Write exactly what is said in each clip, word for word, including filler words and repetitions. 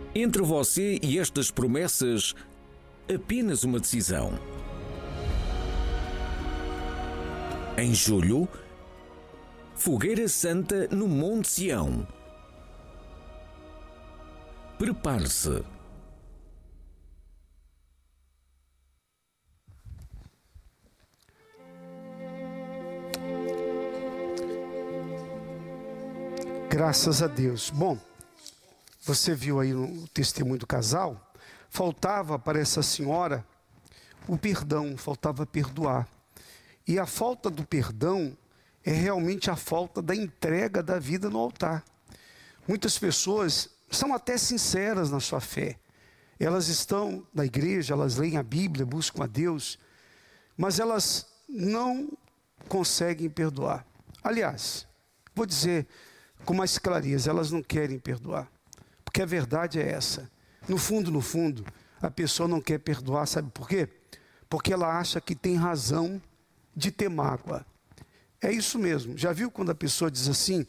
Entre você e estas promessas, apenas uma decisão. Em julho, Fogueira Santa no Monte Sião. Prepare-se. Graças a Deus. Bom, você viu aí no testemunho do casal, faltava para essa senhora o perdão, faltava perdoar. E a falta do perdão é realmente a falta da entrega da vida no altar. Muitas pessoas são até sinceras na sua fé. Elas estão na igreja, elas leem a Bíblia, buscam a Deus, mas elas não conseguem perdoar. Aliás, vou dizer com mais clareza, elas não querem perdoar. Porque a verdade é essa. No fundo, no fundo, a pessoa não quer perdoar, sabe por quê? Porque ela acha que tem razão de ter mágoa. É isso mesmo. Já viu quando a pessoa diz assim: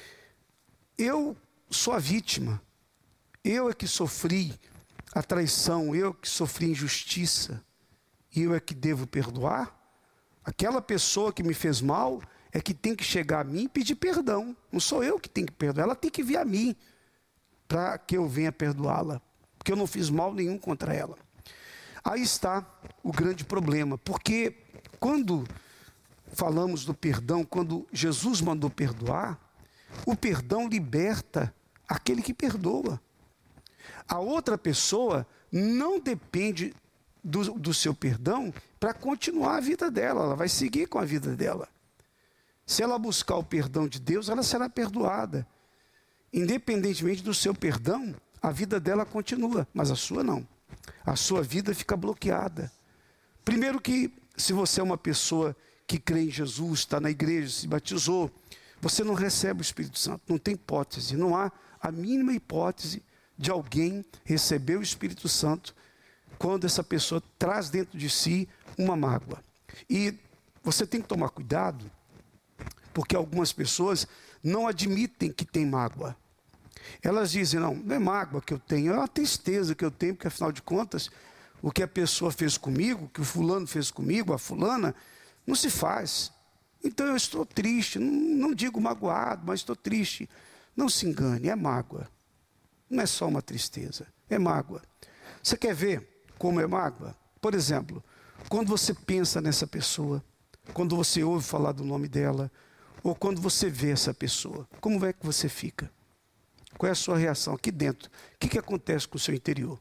eu sou a vítima, eu é que sofri a traição, eu é que sofri injustiça, e eu é que devo perdoar? Aquela pessoa que me fez mal é que tem que chegar a mim e pedir perdão. Não sou eu que tenho que perdoar, ela tem que vir a mim para que eu venha perdoá-la, porque eu não fiz mal nenhum contra ela. Aí está o grande problema, porque quando falamos do perdão, quando Jesus mandou perdoar, o perdão liberta aquele que perdoa. A outra pessoa não depende do, do seu perdão para continuar a vida dela, ela vai seguir com a vida dela. Se ela buscar o perdão de Deus, ela será perdoada. Independentemente do seu perdão, a vida dela continua, mas a sua não. A sua vida fica bloqueada. Primeiro que, se você é uma pessoa que crê em Jesus, está na igreja, se batizou, você não recebe o Espírito Santo. Não tem hipótese, não há a mínima hipótese de alguém receber o Espírito Santo quando essa pessoa traz dentro de si uma mágoa. E você tem que tomar cuidado, porque algumas pessoas não admitem que tem mágoa. Elas dizem: não, não é mágoa que eu tenho, é uma tristeza que eu tenho, porque afinal de contas, o que a pessoa fez comigo, o que o fulano fez comigo, a fulana, não se faz. Então eu estou triste, não, não digo magoado, mas estou triste. Não se engane, é mágoa. Não é só uma tristeza, é mágoa. Você quer ver como é mágoa? Por exemplo, quando você pensa nessa pessoa, quando você ouve falar do nome dela, ou quando você vê essa pessoa, como é que você fica? Qual é a sua reação aqui dentro? O que, que acontece com o seu interior?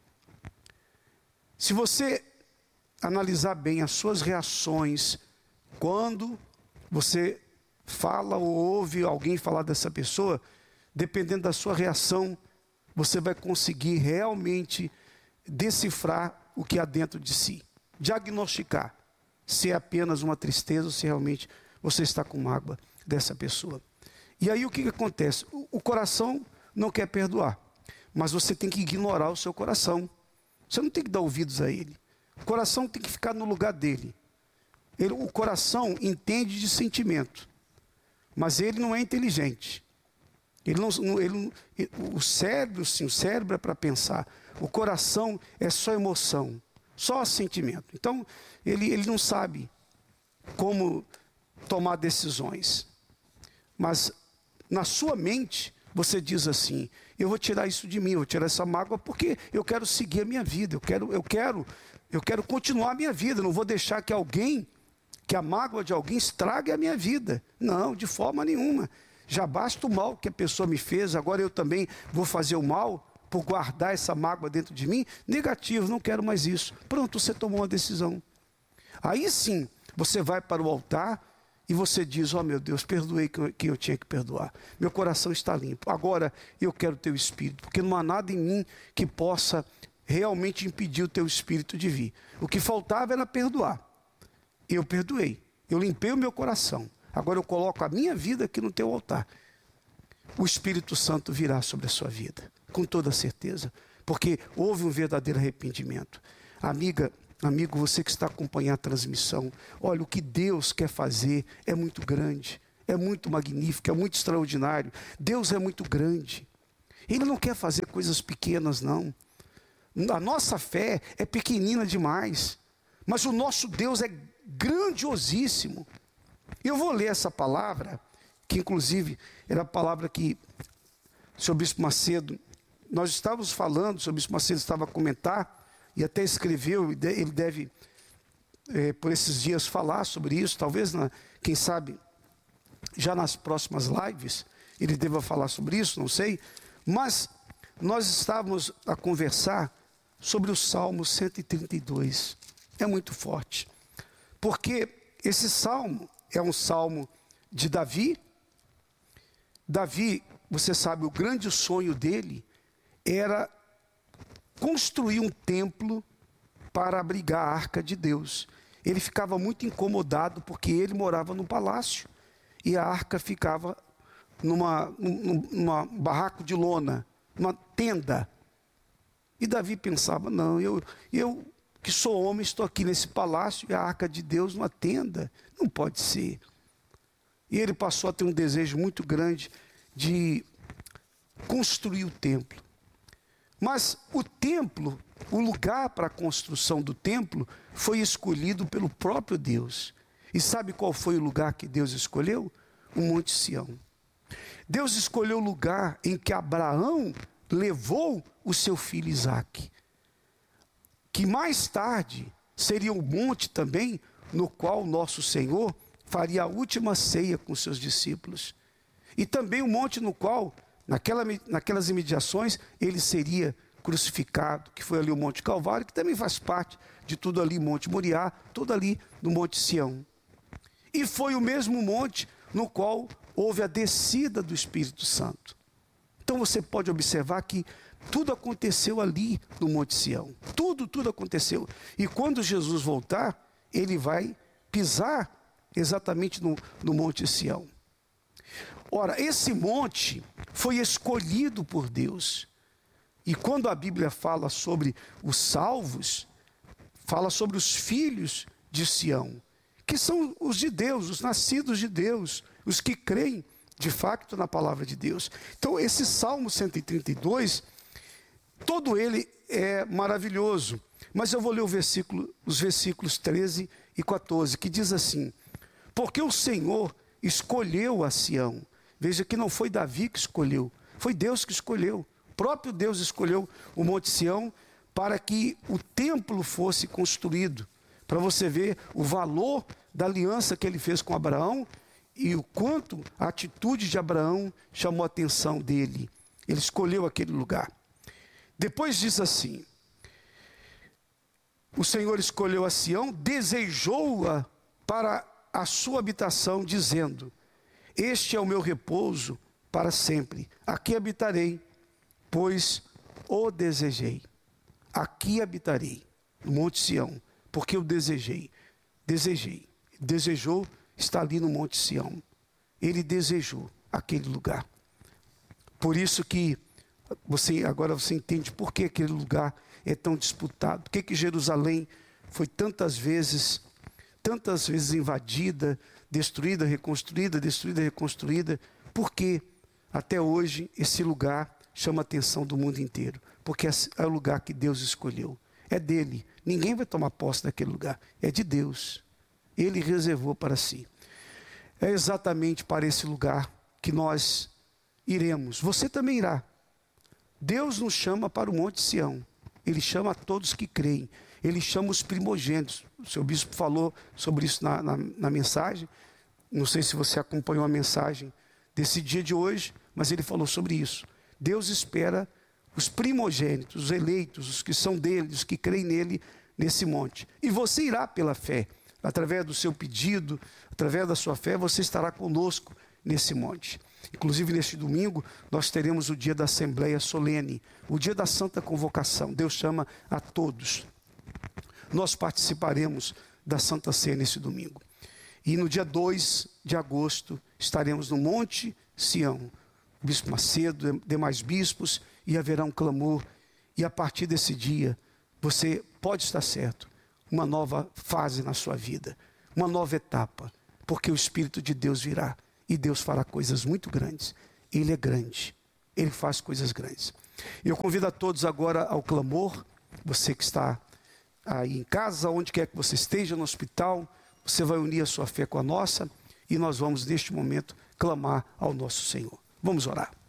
Se você analisar bem as suas reações, quando você fala ou ouve alguém falar dessa pessoa, dependendo da sua reação, você vai conseguir realmente decifrar o que há dentro de si. Diagnosticar se é apenas uma tristeza ou se realmente você está com mágoa dessa pessoa. E aí o que, que acontece? O, o coração não quer perdoar, mas você tem que ignorar o seu coração. Você não tem que dar ouvidos a ele. O coração tem que ficar no lugar dele. Ele, o coração entende de sentimento, mas ele não é inteligente. Ele não, ele, o cérebro, sim, o cérebro é para pensar. O coração é só emoção, só sentimento. Então, ele, ele não sabe como tomar decisões. Mas na sua mente, você diz assim: eu vou tirar isso de mim, eu vou tirar essa mágoa porque eu quero seguir a minha vida, eu quero, eu quero, eu quero continuar a minha vida, eu não vou deixar que alguém, que a mágoa de alguém estrague a minha vida. Não, de forma nenhuma. Já basta o mal que a pessoa me fez, agora eu também vou fazer o mal por guardar essa mágoa dentro de mim? Negativo, não quero mais isso. Pronto, você tomou uma decisão. Aí sim, você vai para o altar e você diz: ó meu Deus, perdoei quem eu tinha que perdoar. Meu coração está limpo. Agora eu quero o teu Espírito, porque não há nada em mim que possa realmente impedir o teu Espírito de vir. O que faltava era perdoar. Eu perdoei, eu limpei o meu coração. Agora eu coloco a minha vida aqui no teu altar. O Espírito Santo virá sobre a sua vida, com toda certeza, porque houve um verdadeiro arrependimento. Amiga, amigo, você que está acompanhando a transmissão, olha, o que Deus quer fazer é muito grande, é muito magnífico, é muito extraordinário. Deus é muito grande. Ele não quer fazer coisas pequenas, não. A nossa fé é pequenina demais, mas o nosso Deus é grandiosíssimo. Eu vou ler essa palavra, que inclusive era a palavra que o senhor Bispo Macedo, nós estávamos falando, o senhor Bispo Macedo estava a comentar, e até escreveu, ele deve, é, por esses dias, falar sobre isso, talvez, na, quem sabe, já nas próximas lives, ele deva falar sobre isso, não sei, mas nós estávamos a conversar sobre o Salmo cento e trinta e dois, é muito forte, porque esse salmo é um salmo de Davi. Davi, você sabe, o grande sonho dele era construir um templo para abrigar a arca de Deus. Ele ficava muito incomodado porque ele morava no palácio e a arca ficava numa, num, numa barraco de lona, numa tenda. E Davi pensava, não, eu, eu que sou homem, estou aqui nesse palácio e a arca de Deus numa tenda, não pode ser. E ele passou a ter um desejo muito grande de construir o templo. Mas o templo, o lugar para a construção do templo, foi escolhido pelo próprio Deus. E sabe qual foi o lugar que Deus escolheu? O Monte Sião. Deus escolheu o lugar em que Abraão levou o seu filho Isaque, que mais tarde seria o monte também no qual nosso Senhor faria a última ceia com seus discípulos. E também o monte no qual, naquela, naquelas imediações, ele seria crucificado, que foi ali o Monte Calvário, que também faz parte de tudo ali, Monte Moriá, tudo ali no Monte Sião. E foi o mesmo monte no qual houve a descida do Espírito Santo. Então você pode observar que tudo aconteceu ali no Monte Sião. Tudo, tudo aconteceu. E quando Jesus voltar, ele vai pisar exatamente no, no Monte Sião. Ora, esse monte foi escolhido por Deus. E quando a Bíblia fala sobre os salvos, fala sobre os filhos de Sião, que são os de Deus, os nascidos de Deus, os que creem de facto na palavra de Deus. Então esse Salmo cento e trinta e dois, todo ele é maravilhoso, mas eu vou ler o versículo, os versículos treze e quatorze, que diz assim: porque o Senhor escolheu a Sião. Veja que não foi Davi que escolheu, foi Deus que escolheu. O próprio Deus escolheu o Monte Sião para que o templo fosse construído, para você ver o valor da aliança que ele fez com Abraão e o quanto a atitude de Abraão chamou a atenção dele. Ele escolheu aquele lugar. Depois diz assim: o Senhor escolheu a Sião, desejou-a para a sua habitação, dizendo: este é o meu repouso para sempre, aqui habitarei, pois o desejei. Aqui habitarei, no Monte Sião, porque eu desejei. Desejei. Desejou estar ali no Monte Sião. Ele desejou aquele lugar. Por isso que você, agora você entende por que aquele lugar é tão disputado. Por que que Jerusalém foi tantas vezes, tantas vezes invadida, destruída, reconstruída, destruída, reconstruída. Porque até hoje esse lugar chama a atenção do mundo inteiro. Porque é o lugar que Deus escolheu. É dele. Ninguém vai tomar posse daquele lugar. É de Deus. Ele reservou para si. É exatamente para esse lugar que nós iremos. Você também irá. Deus nos chama para o Monte Sião. Ele chama a todos que creem. Ele chama os primogênitos. O seu bispo falou sobre isso na, na, na mensagem. Não sei se você acompanhou a mensagem desse dia de hoje, mas ele falou sobre isso. Deus espera os primogênitos, os eleitos, os que são dele, os que creem nele, nesse monte. E você irá pela fé. Através do seu pedido, através da sua fé, você estará conosco nesse monte. Inclusive, neste domingo, nós teremos o dia da Assembleia Solene, o dia da Santa Convocação. Deus chama a todos. Nós participaremos da Santa Ceia nesse domingo. E no dia dois de agosto, estaremos no Monte Sião. O Bispo Macedo, demais bispos, e haverá um clamor. E a partir desse dia, você pode estar certo. Uma nova fase na sua vida, uma nova etapa, porque o Espírito de Deus virá e Deus fará coisas muito grandes. Ele é grande, Ele faz coisas grandes. Eu convido a todos agora ao clamor. Você que está aí em casa, onde quer que você esteja, no hospital, você vai unir a sua fé com a nossa e nós vamos, neste momento, clamar ao nosso Senhor. Vamos orar.